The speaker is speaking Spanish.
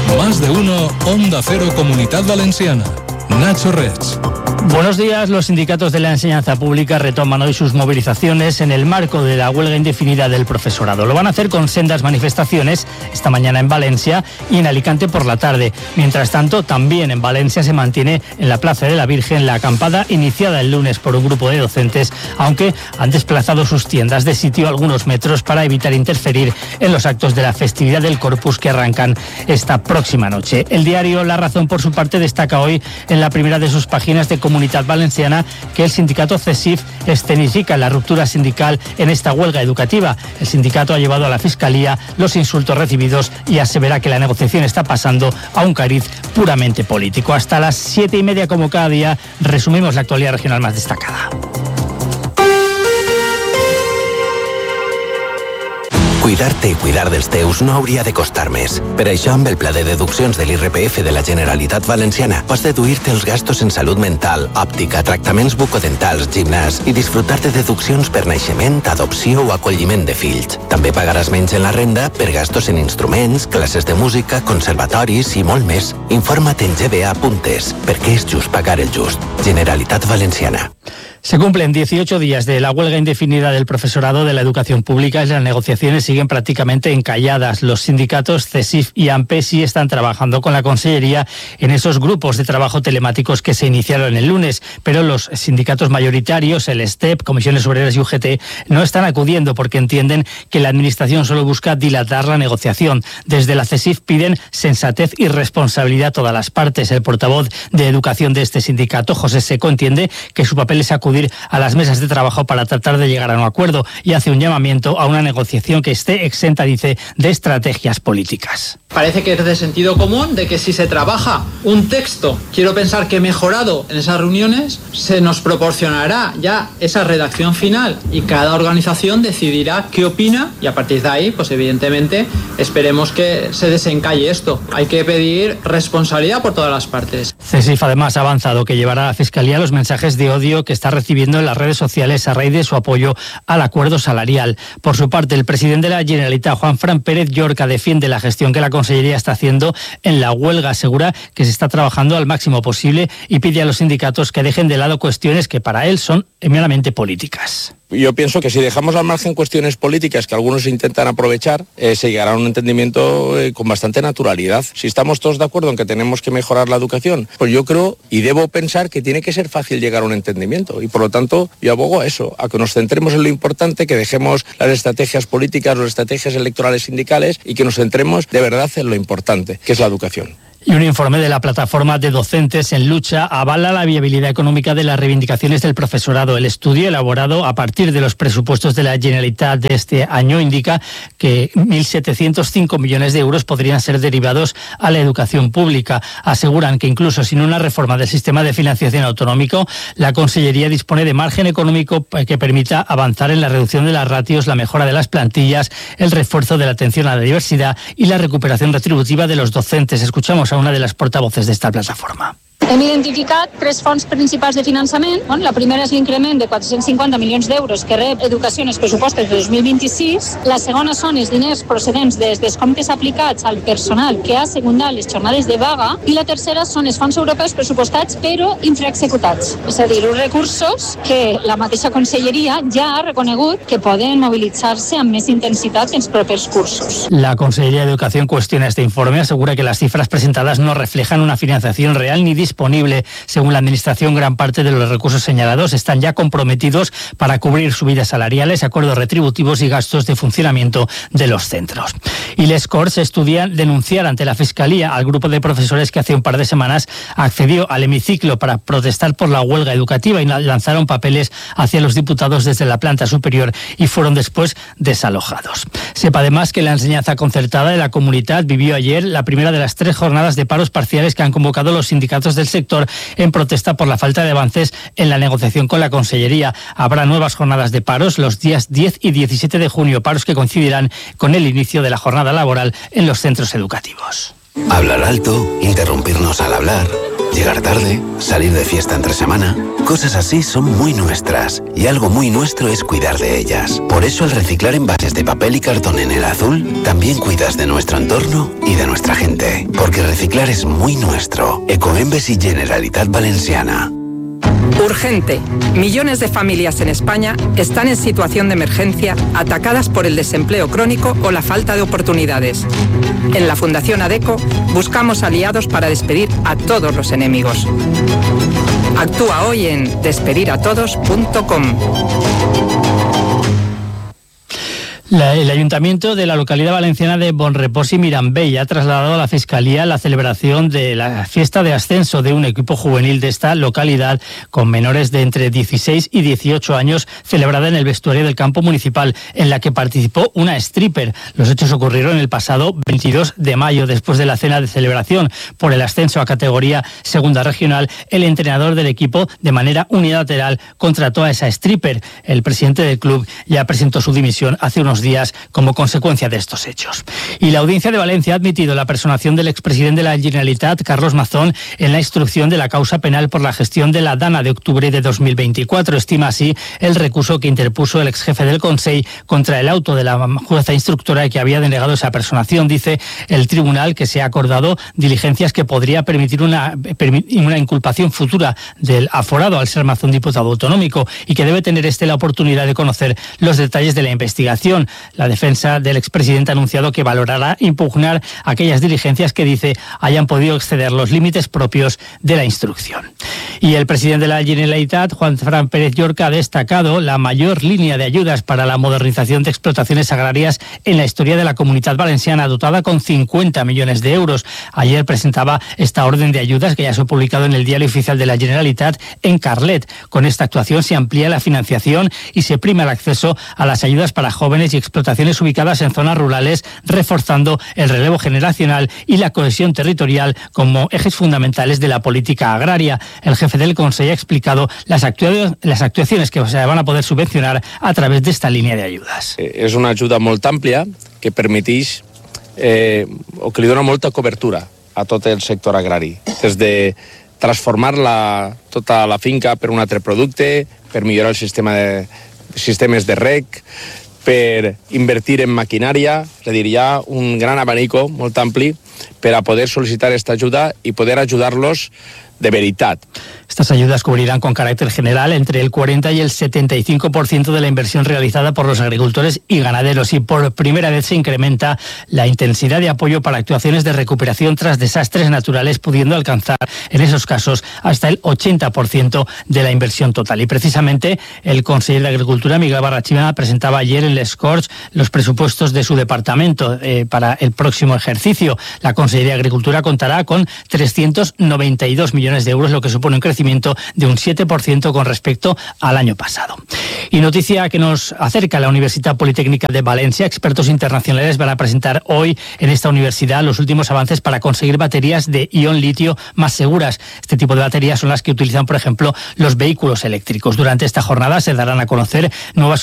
Más de uno, Onda Cero Comunidad Valenciana. Nacho Reig. Buenos días. Los sindicatos de la enseñanza pública retoman hoy sus movilizaciones en el marco de la huelga indefinida del profesorado. Lo van a hacer con sendas manifestaciones esta mañana en Valencia y en Alicante por la tarde. Mientras tanto, también en Valencia se mantiene en la Plaza de la Virgen la acampada iniciada el lunes por un grupo de docentes, aunque han desplazado sus tiendas de sitio a algunos metros para evitar interferir en los actos de la festividad del Corpus que arrancan esta próxima noche. El diario La Razón, por su parte, destaca hoy en la primera de sus páginas de Comunidad Valenciana que el sindicato CESIF escenifica la ruptura sindical en esta huelga educativa. El sindicato ha llevado a la Fiscalía los insultos recibidos y asevera que la negociación está pasando a un cariz puramente político. Hasta las 7:30, como cada día, resumimos la actualidad regional más destacada. Cuidar-te i cuidar dels teus no hauria de costar més. Per això, amb el pla de deduccions de l'IRPF de la Generalitat Valenciana, pots deduir-te els gastos en salut mental, òptica, tractaments bucodentals, gimnàs i disfrutar de deduccions per naixement, adopció o acolliment de fills. També pagaràs menys en la renda per gastos en instruments, classes de música, conservatoris i molt més. Informa't en gba.es, perquè és just pagar el just. Generalitat Valenciana. Se cumplen 18 días de la huelga indefinida del profesorado de la educación pública y las negociaciones siguen prácticamente encalladas. Los sindicatos CESIF y AMPE sí están trabajando con la Consellería en esos grupos de trabajo telemáticos que se iniciaron el lunes, pero los sindicatos mayoritarios, el STEP, Comisiones Obreras y UGT, no están acudiendo porque entienden que la Administración solo busca dilatar la negociación. Desde la CESIF piden sensatez y responsabilidad a todas las partes. El portavoz de Educación de este sindicato, José Seco, entiende que su papel es acudir a las mesas de trabajo para tratar de llegar a un acuerdo y hace un llamamiento a una negociación que esté exenta, dice, de estrategias políticas. Parece que es de sentido común de que si se trabaja un texto, quiero pensar que mejorado en esas reuniones, se nos proporcionará ya esa redacción final y cada organización decidirá qué opina y a partir de ahí, pues evidentemente, esperemos que se desencalle esto. Hay que pedir responsabilidad por todas las partes. CESIF además ha avanzado que llevará a la Fiscalía los mensajes de odio que está recibiendo en las redes sociales a raíz de su apoyo al acuerdo salarial. Por su parte, el presidente de la Generalitat, Juanfran Pérez Llorca, defiende la gestión que la Consellería está haciendo en la huelga, asegura que se está trabajando al máximo posible y pide a los sindicatos que dejen de lado cuestiones que para él son meramente políticas. Yo pienso que si dejamos al margen cuestiones políticas que algunos intentan aprovechar, se llegará a un entendimiento con bastante naturalidad. Si estamos todos de acuerdo en que tenemos que mejorar la educación, pues yo creo y debo pensar que tiene que ser fácil llegar a un entendimiento. Y por lo tanto, yo abogo a eso, a que nos centremos en lo importante, que dejemos las estrategias políticas, las estrategias electorales sindicales y que nos centremos de verdad en lo importante, que es la educación. Y un informe de la plataforma de docentes en lucha avala la viabilidad económica de las reivindicaciones del profesorado. El estudio, elaborado a partir de los presupuestos de la Generalitat de este año, indica que 1.705 millones de euros podrían ser derivados a la educación pública. Aseguran que incluso sin una reforma del sistema de financiación autonómico, la Consellería dispone de margen económico que permita avanzar en la reducción de las ratios, la mejora de las plantillas, el refuerzo de la atención a la diversidad y la recuperación retributiva de los docentes. Escuchamos a una de las portavoces de esta plataforma. Hem identificat tres fonts principals de finançament. La primera és l'increment de 450 milions d'euros que rep Educació en els pressupostos de 2026. La segona són els diners procedents dels descomptes aplicats al personal que ha secundat les jornades de vaga. I la tercera són els fons europeus pressupostats però infraexecutats. És a dir, uns recursos que la mateixa Conselleria ja ha reconegut que poden mobilitzar-se amb més intensitat en els propers cursos. La Consellería de Educación cuestiona este informe, asegura que las cifras presentadas no reflejan una financiación real ni disponible. Según la Administración, gran parte de los recursos señalados están ya comprometidos para cubrir subidas salariales, acuerdos retributivos y gastos de funcionamiento de los centros. Y les Corts estudian denunciar ante la Fiscalía al grupo de profesores que hace un par de semanas accedió al hemiciclo para protestar por la huelga educativa y lanzaron papeles hacia los diputados desde la planta superior y fueron después desalojados. Sepa además que la enseñanza concertada de la comunidad vivió ayer la primera de las 3 jornadas de paros parciales que han convocado los sindicatos del sector en protesta por la falta de avances en la negociación con la Consellería. Habrá nuevas jornadas de paros los días 10 y 17 de junio, paros que coincidirán con el inicio de la jornada laboral en los centros educativos. Hablar alto, interrumpirnos al hablar, llegar tarde, salir de fiesta entre semana. Cosas así son muy nuestras y algo muy nuestro es cuidar de ellas. Por eso al reciclar envases de papel y cartón en el azul, también cuidas de nuestro entorno y de nuestra gente. reciclaje, porque reciclar es muy nuestro. Ecoembes y Generalitat Valenciana. Urgente. Millones de familias en España están en situación de emergencia, atacadas por el desempleo crónico o la falta de oportunidades. En la Fundación ADECO buscamos aliados para despedir a todos los enemigos. Actúa hoy en despediratodos.com. El ayuntamiento de la localidad valenciana de Bonrepòs y Mirambell ha trasladado a la Fiscalía la celebración de la fiesta de ascenso de un equipo juvenil de esta localidad con menores de entre 16 y 18 años, celebrada en el vestuario del campo municipal, en la que participó una stripper. Los hechos ocurrieron el pasado 22 de mayo, después de la cena de celebración por el ascenso a categoría segunda regional. El entrenador del equipo, de manera unilateral, contrató a esa stripper. El presidente del club ya presentó su dimisión hace unos días como consecuencia de estos hechos. Y la Audiencia de Valencia ha admitido la personación del expresidente de la Generalitat, Carlos Mazón, en la instrucción de la causa penal por la gestión de la Dana de octubre de 2024. Estima así el recurso que interpuso el exjefe del Consell contra el auto de la jueza instructora que había denegado esa personación. Dice el tribunal que se ha acordado diligencias que podría permitir una inculpación futura del aforado al ser Mazón diputado autonómico, y que debe tener la oportunidad de conocer los detalles de la investigación. La defensa del expresidente ha anunciado que valorará impugnar aquellas diligencias que dice hayan podido exceder los límites propios de la instrucción. Y el presidente de la Generalitat, Juan Fran Pérez Llorca, ha destacado la mayor línea de ayudas para la modernización de explotaciones agrarias en la historia de la Comunitat Valenciana, dotada con 50 millones de euros. Ayer presentaba esta orden de ayudas, que ya se ha publicado en el Diario Oficial de la Generalitat, en Carlet. Con esta actuación se amplía la financiación y se prima el acceso a las ayudas para jóvenes y explotaciones ubicadas en zonas rurales, reforzando el relevo generacional y la cohesión territorial como ejes fundamentales de la política agraria. El jefe del Consell ha explicado las actuaciones que se van a poder subvencionar a través de esta línea de ayudas. És una ajuda molt àmplia que permeteix o que li dona molta cobertura a tot el sector agrari, des de transformar tota la finca per un altre producte, per millorar el sistemes de reg, per invertir en maquinària, és a dir, hi ha un gran abanico molt ampli per a poder sol·licitar aquesta ajuda i poder ajudar-los de veritat. Estas ayudas cubrirán con carácter general entre el 40 y el 75% de la inversión realizada por los agricultores y ganaderos, y por primera vez se incrementa la intensidad de apoyo para actuaciones de recuperación tras desastres naturales, pudiendo alcanzar en esos casos hasta el 80% de la inversión total. Y precisamente el conseller de Agricultura, Miguel Barrachina, presentaba ayer en Les Corts los presupuestos de su departamento para el próximo ejercicio. La Consellería de Agricultura contará con 392 millones de euros, lo que supone un crecimiento de un 7% con respecto al año pasado. Y noticia que nos acerca a la Universidad Politécnica de Valencia. Expertos internacionales van a presentar hoy en esta universidad los últimos avances para conseguir baterías de ion litio más seguras. Este tipo de baterías son las que utilizan, por ejemplo, los vehículos eléctricos. Durante esta jornada se darán a conocer nuevas